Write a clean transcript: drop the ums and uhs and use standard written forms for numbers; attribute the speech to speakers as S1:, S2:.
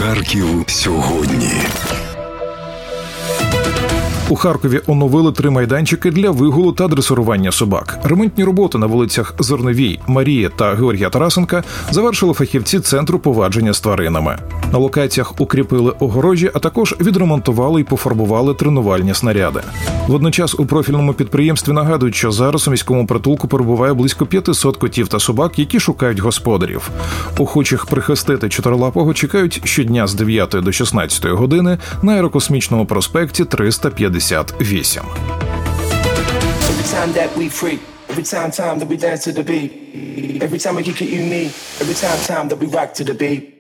S1: Харків сьогодні.
S2: У Харкові оновили 3 майданчики для вигулу та дресирування собак. Ремонтні роботи на вулицях Зерновій, Марії та Георгія Тарасенка завершили фахівці Центру поводження з тваринами. На локаціях укріпили огорожі, а також відремонтували і пофарбували тренувальні снаряди. Водночас у профільному підприємстві нагадують, що зараз у міському притулку перебуває близько 500 котів та собак, які шукають господарів. Охочих прихистити чотирилапого чекають щодня з 9 до 16 години на Аерокосмічному проспекті 358.
S3: Time that we free, every time that we dance to the beat, every time we kick it unique, every time that we rock to the beat.